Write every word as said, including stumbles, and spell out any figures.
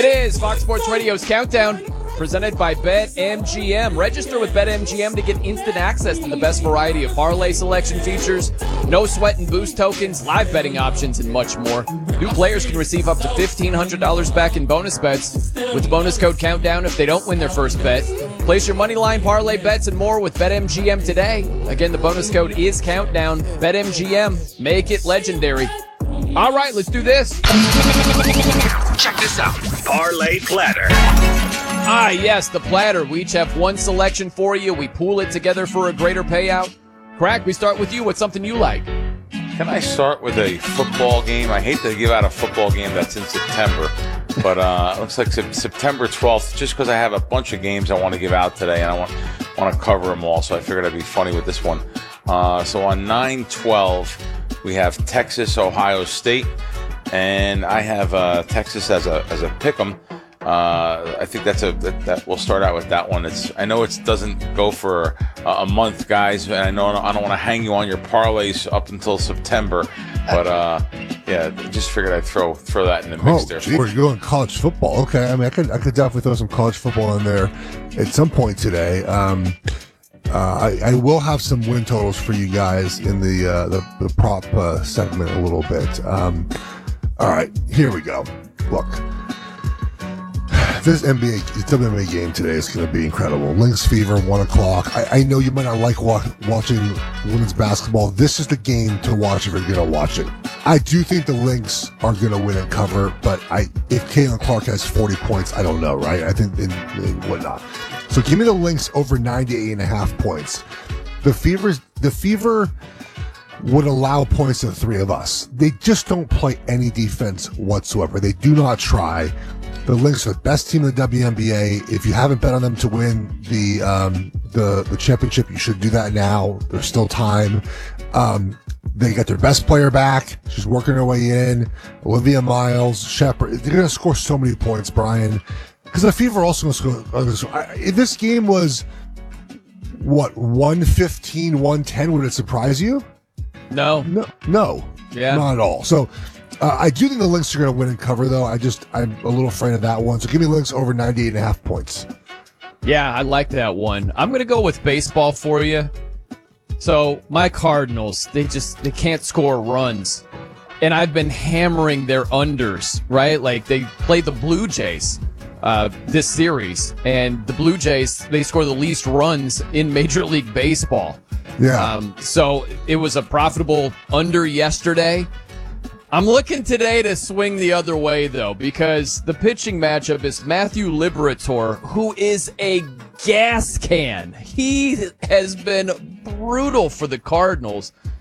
It is Fox Sports Radio's Countdown, presented by BetMGM. Register with BetMGM to get instant access to the best variety of parlay selection features, no sweat and boost tokens, live betting options, and much more. New players can receive up to fifteen hundred dollars back in bonus bets with the bonus code Countdown if they don't win their first bet. Place your money line, parlay bets, and more with BetMGM today. Again, the bonus code is Countdown. BetMGM. Make it legendary. All right, let's do this. Check this out. Parlay Platter. Ah, yes, the platter. We each have one selection for you. We pool it together for a greater payout. Crack, we start with you. What's something you like? Can I start with a football game? I hate to give out a football game that's in September, but uh, it looks like September twelfth, just because I have a bunch of games I want to give out today, and I want, want to cover them all, so I figured I'd be funny with this one. Uh, so on nine twelve, we have Texas, Ohio State, and I have uh, Texas as a as a pick'em. Uh, I think that's a that, that we'll start out with that one. It's I know it doesn't go for a, a month, guys, and I know I don't want to hang you on your parlays up until September, but uh, yeah, just figured I'd throw throw that in the mix oh, there. Gee, we're going college football. Okay, I mean, I could I could definitely throw some college football in there at some point today. Um, uh, I, I will have some win totals for you guys in the uh, the, the prop uh, segment a little bit. Um, all right, here we go. Look. This N B A, this W N B A game today is going to be incredible. Lynx Fever, one o'clock. I, I know you might not like wa- watching women's basketball. This is the game to watch if you're going to watch it. I do think the Lynx are going to win and cover, but I if Caitlin Clark has forty points, I don't know, right? I think they, they would not. So give me the Lynx over ninety-eight and a half points. The Fever's, the Fever would allow points to the three of us. They just don't play any defense whatsoever. They do not try. The Lynx are the best team in the W N B A. If you haven't bet on them to win the um, the, the championship, you should do that now. There's still time. Um, they got their best player back. She's working her way in. Olivia Miles, Shepard. They're going to score so many points, Brian. Because the Fever also going to score. I, if this game was, what, one fifteen, one ten, would it surprise you? No. No. No. Yeah. Not at all. So, Uh, I do think the Lynx are going to win and cover, though. I just, I'm a little afraid of that one. So give me Lynx over ninety-eight and a half points. Yeah, I like that one. I'm going to go with baseball for you. So my Cardinals, they just, they can't score runs. And I've been hammering their unders, right? Like they play the Blue Jays uh, this series. And the Blue Jays, they score the least runs in Major League Baseball. Yeah. Um, so it was a profitable under yesterday. I'm looking today to swing the other way, though, because the pitching matchup is Matthew Liberatore, who is a gas can. He has been brutal for the Cardinals.